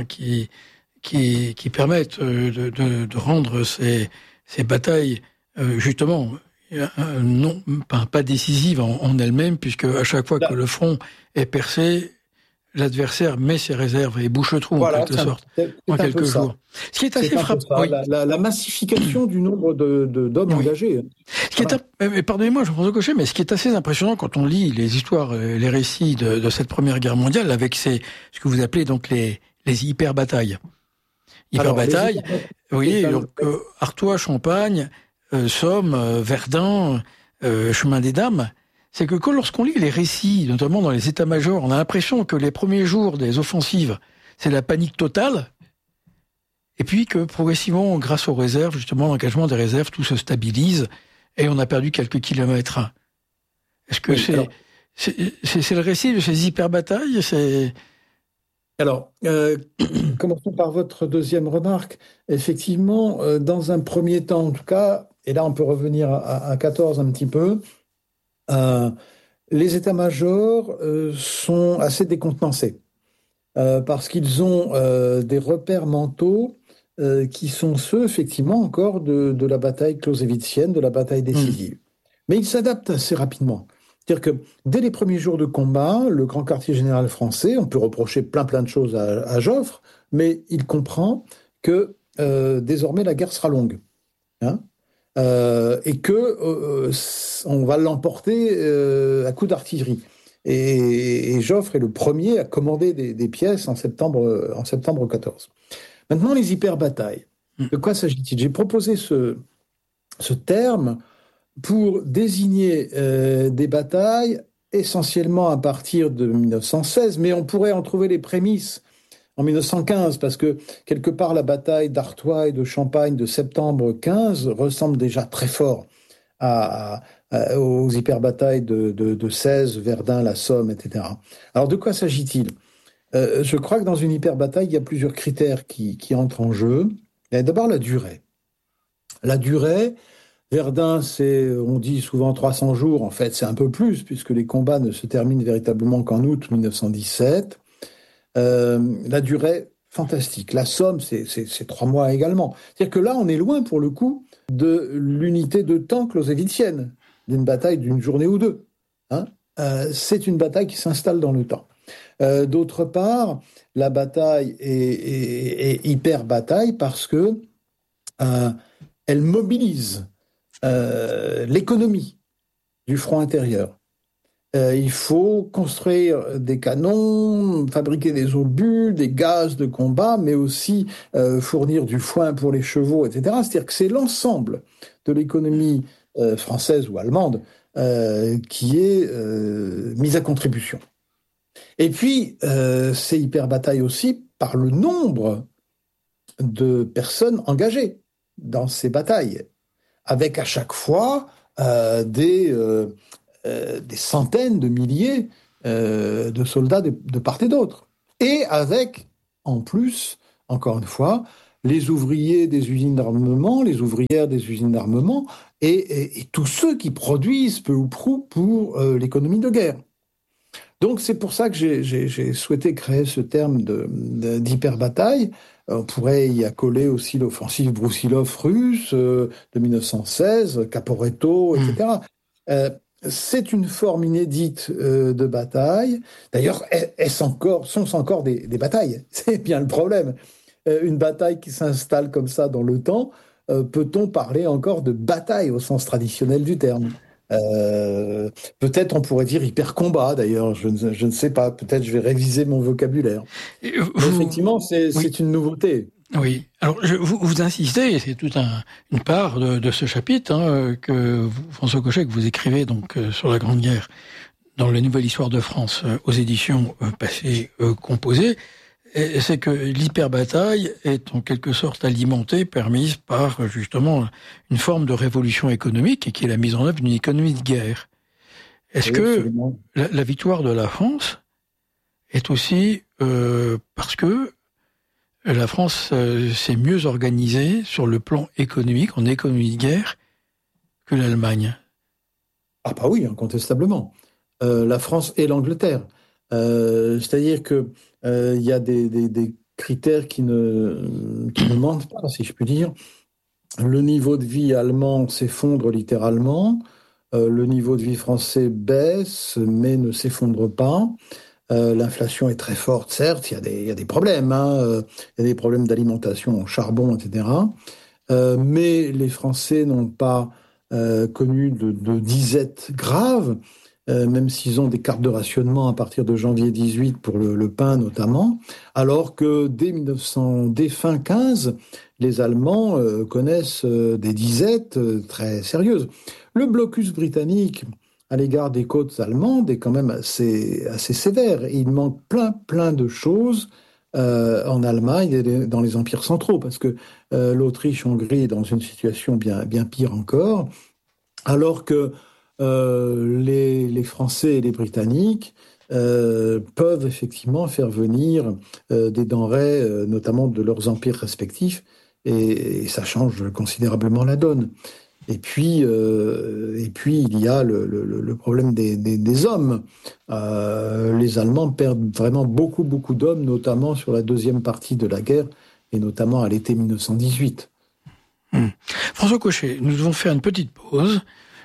qui permettent de rendre ces batailles justement non, pas décisive en elle-même, puisque à chaque fois que le front est percé, l'adversaire met ses réserves et bouche le trou, en quelque sorte, en quelques jours. Ce qui est assez frappant. Oui. La massification du nombre d'hommes engagés. Ce qui est pardonnez-moi, Jean-François Cochet, mais ce qui est assez impressionnant quand on lit les histoires, les récits de cette Première Guerre mondiale, avec ce que vous appelez donc les hyper-batailles. Hyper-batailles, vous voyez, donc Artois, Champagne, Somme, Verdun, Chemin des Dames, c'est que lorsqu'on lit les récits, notamment dans les états-majors, on a l'impression que les premiers jours des offensives, c'est la panique totale, et puis que progressivement, grâce aux réserves, justement l'engagement des réserves, tout se stabilise, et on a perdu quelques kilomètres. Est-ce que c'est le récit de ces hyper-batailles? Alors, commençons par votre deuxième remarque. Effectivement, dans un premier temps, en tout cas, et là on peut revenir à 14 un petit peu, les états-majors sont assez décontenancés parce qu'ils ont des repères mentaux qui sont ceux, effectivement, encore de la bataille clausewitzienne, de la bataille décisive. Mais ils s'adaptent assez rapidement. C'est-à-dire que dès les premiers jours de combat, le grand quartier général français, on peut reprocher plein de choses à Joffre, mais il comprend que désormais la guerre sera longue. Hein, et que on va l'emporter à coups d'artillerie. Et Joffre est le premier à commander des pièces en septembre 14. Maintenant, les hyper-batailles. De quoi s'agit-il? J'ai proposé ce terme pour désigner des batailles essentiellement à partir de 1916, mais on pourrait en trouver les prémices en 1915, parce que quelque part la bataille d'Artois et de Champagne de septembre 15 ressemble déjà très fort aux hyper-batailles de 16, Verdun, la Somme, etc. Alors de quoi s'agit-il? Je crois que dans une hyper-bataille, il y a plusieurs critères qui entrent en jeu. Il y a d'abord la durée. La durée, Verdun, on dit souvent 300 jours, en fait c'est un peu plus, puisque les combats ne se terminent véritablement qu'en août 1917. La durée, fantastique. La Somme, c'est 3 mois également. C'est-à-dire que là, on est loin, pour le coup, de l'unité de temps clausewitzienne, d'une bataille d'une journée ou deux. Hein, c'est une bataille qui s'installe dans le temps. D'autre part, la bataille est hyper-bataille parce que elle mobilise l'économie du front intérieur. Il faut construire des canons, fabriquer des obus, des gaz de combat, mais aussi fournir du foin pour les chevaux, etc. C'est-à-dire que c'est l'ensemble de l'économie française ou allemande qui est mise à contribution. Et puis, c'est hyper-bataille aussi par le nombre de personnes engagées dans ces batailles, avec à chaque fois des centaines de milliers de soldats de part et d'autre. Et avec, en plus, encore une fois, les ouvriers des usines d'armement, les ouvrières des usines d'armement, et tous ceux qui produisent peu ou prou pour l'économie de guerre. Donc c'est pour ça que j'ai souhaité créer ce terme d'hyper-bataille. On pourrait y accoler aussi l'offensive Broussilov russe de 1916, Caporetto, etc. C'est une forme inédite de bataille. D'ailleurs, sont encore des batailles. C'est bien le problème. Une bataille qui s'installe comme ça dans le temps, peut-on parler encore de bataille au sens traditionnel du terme? Peut-être on pourrait dire hyper-combat, d'ailleurs, je ne sais pas, peut-être je vais réviser mon vocabulaire. Mais effectivement, c'est une nouveauté. Oui, alors vous insistez, et c'est toute une part de ce chapitre que François Cochet, que vous écrivez donc sur la Grande Guerre dans la Nouvelle Histoire de France aux éditions Passé Composé, c'est que l'hyperbataille est en quelque sorte alimentée, permise par justement une forme de révolution économique et qui est la mise en œuvre d'une économie de guerre. Est-ce que la victoire de la France est aussi parce que la France s'est mieux organisée sur le plan économique, en économie de guerre, que l'Allemagne? Ah bah oui, incontestablement. La France et l'Angleterre. C'est-à-dire que il y a des critères qui ne mentent pas, si je puis dire. le niveau de vie allemand s'effondre littéralement. Le niveau de vie français baisse, mais ne s'effondre pas. L'inflation est très forte, certes, il y a des problèmes, hein, il y a des problèmes d'alimentation en charbon, etc. Mais les Français n'ont pas connu de disette grave, même s'ils ont des cartes de rationnement à partir de janvier 18 pour le pain notamment, alors que dès fin 15, les Allemands connaissent des disettes très sérieuses. Le blocus britannique à l'égard des côtes allemandes est quand même assez sévère. Il manque plein de choses en Allemagne et dans les empires centraux, parce que l'Autriche-Hongrie est dans une situation bien pire encore, alors que les Français et les Britanniques peuvent effectivement faire venir des denrées, notamment de leurs empires respectifs, et ça change considérablement la donne. Et puis il y a le problème des hommes. Les Allemands perdent vraiment beaucoup d'hommes, notamment sur la deuxième partie de la guerre, et notamment à l'été 1918. François Cochet, nous devons faire une petite pause,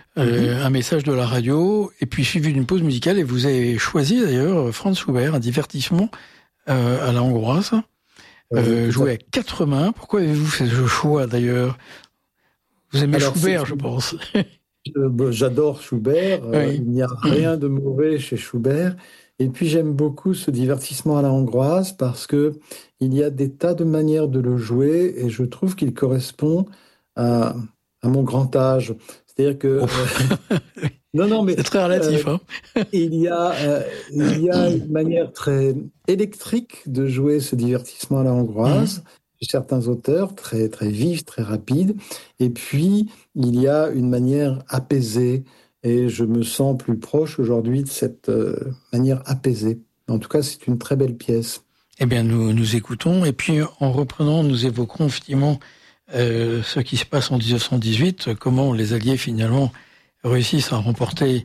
un message de la radio, et puis suivi d'une pause musicale, et vous avez choisi d'ailleurs Franz Schubert, un divertissement à la hongroise, joué à 4 mains. Pourquoi avez-vous fait ce choix d'ailleurs ? Vous aimez Schubert, je pense. J'adore Schubert. Oui. Il n'y a rien de mauvais chez Schubert. Et puis j'aime beaucoup ce divertissement à la hongroise parce que il y a des tas de manières de le jouer et je trouve qu'il correspond à mon grand âge. C'est-à-dire que non, mais c'est très relatif. Il y a une manière très électrique de jouer ce divertissement à la hongroise. Certains auteurs très vifs, très rapides, et puis il y a une manière apaisée, et je me sens plus proche aujourd'hui de cette manière apaisée. En tout cas, c'est une très belle pièce. Eh bien, nous écoutons, et puis en reprenant, nous évoquerons effectivement ce qui se passe en 1918, comment les Alliés finalement réussissent à remporter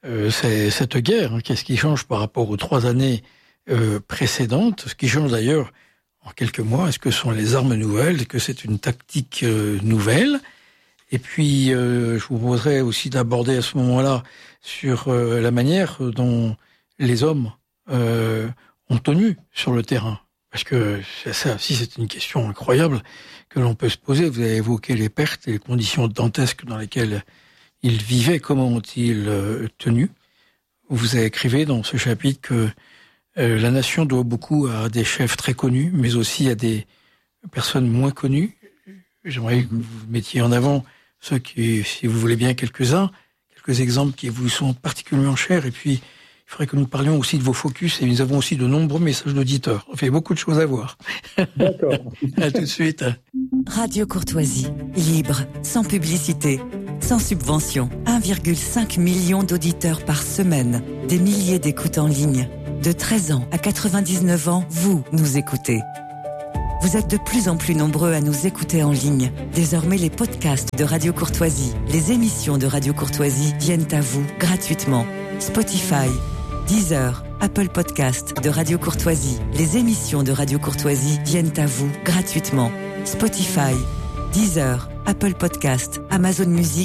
cette guerre. Qu'est-ce qui change par rapport aux 3 années précédentes, ce qui change d'ailleurs en quelques mois, est-ce que ce sont les armes nouvelles, est-ce que c'est une tactique nouvelle? Et puis, je vous proposerai aussi d'aborder à ce moment-là sur la manière dont les hommes ont tenu sur le terrain. Parce que ça aussi, c'est une question incroyable que l'on peut se poser. Vous avez évoqué les pertes et les conditions dantesques dans lesquelles ils vivaient. Comment ont-ils tenu? Vous avez écrit dans ce chapitre que la nation doit beaucoup à des chefs très connus, mais aussi à des personnes moins connues. J'aimerais que vous mettiez en avant ceux qui, si vous voulez bien, quelques exemples qui vous sont particulièrement chers. Et puis, il faudrait que nous parlions aussi de vos focus, et nous avons aussi de nombreux messages d'auditeurs. On fait beaucoup de choses à voir. D'accord. À tout de suite. Radio Courtoisie, libre, sans publicité, sans subvention. 1,5 million d'auditeurs par semaine, des milliers d'écoutes en ligne. De 13 ans à 99 ans, vous nous écoutez. Vous êtes de plus en plus nombreux à nous écouter en ligne. Désormais, les podcasts de Radio Courtoisie, les émissions de Radio Courtoisie viennent à vous gratuitement. Spotify, Deezer, Apple Podcast de Radio Courtoisie. Les émissions de Radio Courtoisie viennent à vous gratuitement. Spotify, Deezer, Apple Podcast, Amazon Music